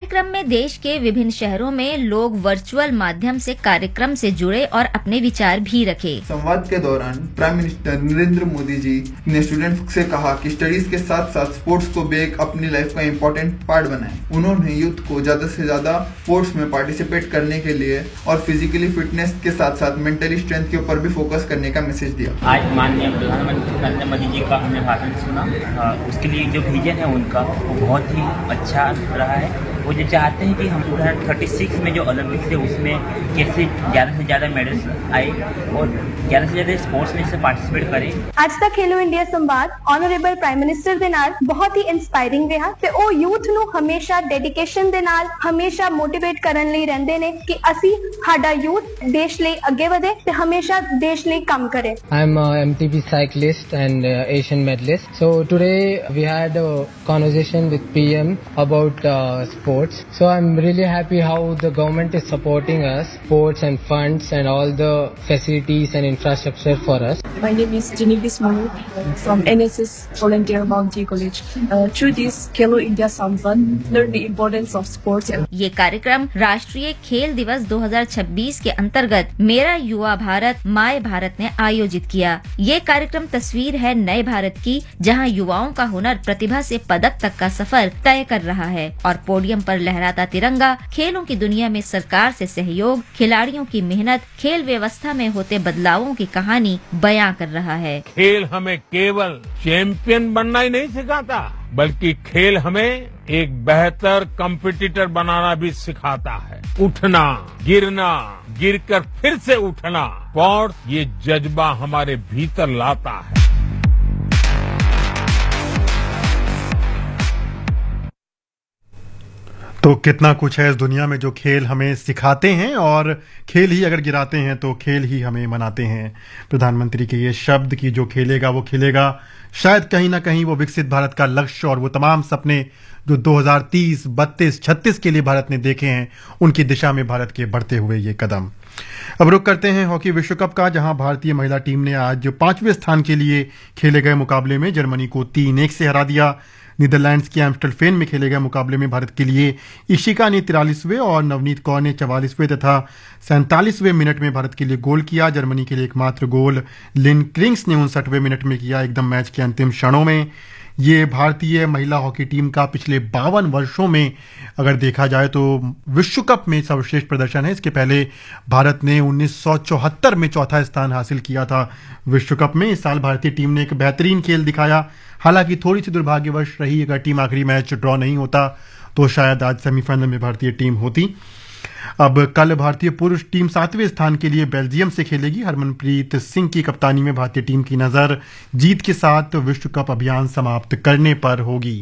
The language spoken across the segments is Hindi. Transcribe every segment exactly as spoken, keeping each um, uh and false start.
कार्यक्रम में देश के विभिन्न शहरों में लोग वर्चुअल माध्यम से कार्यक्रम से जुड़े और अपने विचार भी रखे। संवाद के दौरान प्राइम मिनिस्टर नरेंद्र मोदी जी ने स्टूडेंट्स से कहा कि स्टडीज के साथ साथ स्पोर्ट्स को भी एक अपनी लाइफ का इम्पोर्टेंट पार्ट बनाएं। उन्होंने यूथ को ज्यादा से ज्यादा स्पोर्ट्स में पार्टिसिपेट करने के लिए और फिजिकली फिटनेस के साथ साथ मेंटली स्ट्रेंथ के ऊपर भी फोकस करने का मैसेज दिया। आज माननीय प्रधानमंत्री नरेंद्र मोदी जी का हमने भाषण सुना, उसके लिए जो विजन है उनका वो बहुत ही अच्छा रहा है। वो जो चाहते हैं कि हम दो हज़ार छत्तीस में जो ओलंपिक्स है उसमें कैसे ज़्यादा से ज़्यादा मेडल्स आए और ज़्यादा से ज़्यादा स्पोर्ट्स में से पार्टिसिपेट करें। ਅੱਜ ਦਾ ਖੇਲੋ ਇੰਡੀਆ ਸੰਵਾਦ ਆਨਰੇਬਲ ਪ੍ਰਾਈਮ ਮਿਨਿਸਟਰ ਦੇ ਨਾਲ ਬਹੁਤ ਹੀ ਇਨਸਪਾਇਰਿੰਗ ਰਿਹਾ ਤੇ ਉਹ ਯੂਥ ਨੂੰ ਹਮੇਸ਼ਾ ਡੈਡੀਕੇਸ਼ਨ ਦੇ ਨਾਲ ਹਮੇਸ਼ਾ ਮੋਟੀਵੇਟ ਕਰਨ ਲਈ ਰਹਿੰਦੇ ਨੇ ਕਿ ਅਸੀਂ ਸਾਡਾ ਯੂਥ ਦੇਸ਼ ਲਈ ਅੱਗੇ ਵਧੇ ਤੇ ਹਮੇਸ਼ਾ ਦੇਸ਼ ਲਈ ਕੰਮ ਕਰੇ। I am a M T B cyclist and uh, Asian medalist. So today we had a conversation with P M about uh, sports. So I'm really happy how the government is supporting us, sports and funds and all the facilities and infrastructure for us. My name is Genevieve Mahmood from N S S Volunteer Bounty College. Uh, through this Khelo India Samvad, learn the importance of sports. ये कार्यक्रम राष्ट्रीय खेल दिवस दो हज़ार छब्बीस के अंतर्गत मेरा युवा भारत माय भारत ने आयोजित किया। ये कार्यक्रम तस्वीर है नए भारत की, जहां युवाओं का हुनर प्रतिभा से पदक तक का सफर तय कर रहा है और पोडियम पर लहराता तिरंगा खेलों की दुनिया में सरकार से सहयोग, खिलाड़ियों की मेहनत, खेल व्यवस्था में होते बदलावों की कहानी बयां कर रहा है। खेल हमें केवल चैंपियन बनना ही नहीं सिखाता, बल्कि खेल हमें एक बेहतर कॉम्पिटिटर बनाना भी सिखाता है। उठना, गिरना, गिरकर फिर से उठना, स्पोर्ट्स ये जज्बा हमारे भीतर लाता है। तो कितना कुछ है इस दुनिया में जो खेल हमें सिखाते हैं, और खेल ही अगर गिराते हैं तो खेल ही हमें मनाते हैं। प्रधानमंत्री के ये शब्द कि जो खेलेगा वो खिलेगा, शायद कहीं ना कहीं वो विकसित भारत का लक्ष्य और वो तमाम सपने जो दो हज़ार तीस, बत्तीस, छत्तीस के लिए भारत ने देखे हैं, उनकी दिशा में भारत के बढ़ते हुए ये कदम। अब रुक करते हैं हॉकी विश्व कप का, जहां भारतीय महिला टीम ने आज पांचवें स्थान के लिए खेले गए मुकाबले में जर्मनी को तीन एक से हरा दिया। नीदरलैंड्स के एम्स्टरफेन में खेले गए मुकाबले में भारत के लिए इशिका ने तिरालीसवें और नवनीत कौर ने चवालीसवें तथा सैंतालीसवें मिनट में भारत के लिए गोल किया। जर्मनी के लिए एकमात्र गोल लिन क्रिंग्स ने उनसठवें मिनट में किया, एकदम मैच के अंतिम क्षणों में। ये भारतीय महिला हॉकी टीम का पिछले बावन वर्षों में अगर देखा जाए तो विश्व कप में सर्वश्रेष्ठ प्रदर्शन है। इसके पहले भारत ने उन्नीस सौ चौहत्तर में चौथा स्थान हासिल किया था विश्व कप में। इस साल भारतीय टीम ने एक बेहतरीन खेल दिखाया, हालांकि थोड़ी सी दुर्भाग्यवश रही। अगर टीम आखिरी मैच ड्रॉ नहीं होता तो शायद आज सेमीफाइनल में भारतीय टीम होती। अब कल भारतीय पुरुष टीम सातवें स्थान के लिए बेल्जियम से खेलेगी। हरमनप्रीत सिंह की कप्तानी में भारतीय टीम की नजर जीत के साथ विश्व कप अभियान समाप्त करने पर होगी।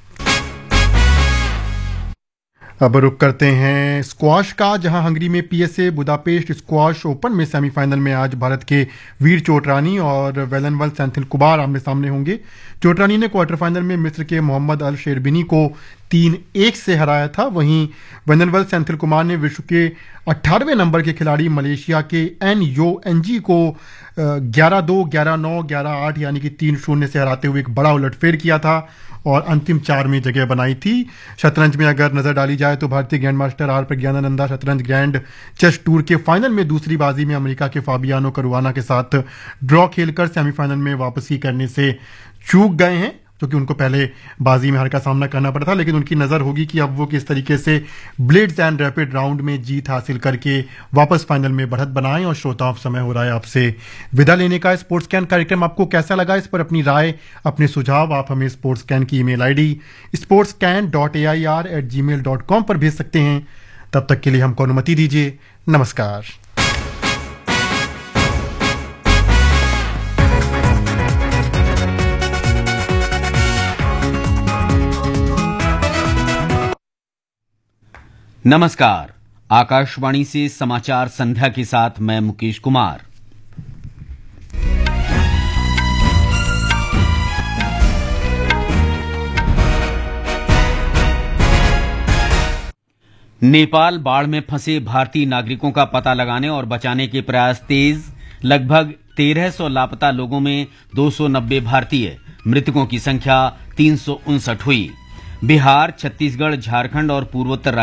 अब रुक करते हैं स्क्वाश का, जहां हंगरी में पीएसए बुदापेस्ट स्क्वाश ओपन में सेमीफाइनल में आज भारत के वीर चोटरानी और वेलनवल सेंथिल कुमार आमने सामने होंगे। चोटरानी ने क्वार्टर फाइनल में मिस्र के मोहम्मद अल शेरबिनी को तीन एक से हराया था। वहीं वेलनवल सेंथिल कुमार ने विश्व के अट्ठारहवें नंबर के खिलाड़ी मलेशिया के एन यो एनजी को ग्यारह दो, ग्यारह नौ, ग्यारह आठ यानी कि तीन शून्य से हराते हुए एक बड़ा उलटफेर किया था और अंतिम चार में जगह बनाई थी। शतरंज में अगर नजर डाली जाए तो भारतीय ग्रैंड मास्टर आर प्रज्ञानानंदा शतरंज ग्रैंड चेस टूर के फाइनल में दूसरी बाजी में अमेरिका के फाबियानो करुआना के साथ ड्रॉ खेलकर सेमीफाइनल में वापसी करने से चूक गए हैं, क्योंकि उनको पहले बाजी में हार का सामना करना पड़ा था। लेकिन उनकी नजर होगी कि अब वो किस तरीके से ब्लेड्स एंड रैपिड राउंड में जीत हासिल करके वापस फाइनल में बढ़त बनाएं। और श्रोताओं, समय हो रहा है आपसे विदा लेने का। स्पोर्ट्स कैन कार्यक्रम आपको कैसा लगा, इस पर अपनी राय, अपने सुझाव आप हमें स्पोर्ट्स कैन की email ID sports can dot A I R eight ji mail dot com पर भेज सकते हैं। तब तक के लिए हमको अनुमति दीजिए। नमस्कार। नमस्कार। आकाशवाणी से समाचार संध्या के साथ मैं मुकेश कुमार। नेपाल बाढ़ में फंसे भारतीय नागरिकों का पता लगाने और बचाने के प्रयास तेज। लगभग तेरह सौ लापता लोगों में दो सौ नब्बे भारतीय, मृतकों की संख्या तीन सौ उनसठ हुई। बिहार, छत्तीसगढ़, झारखंड और पूर्वोत्तर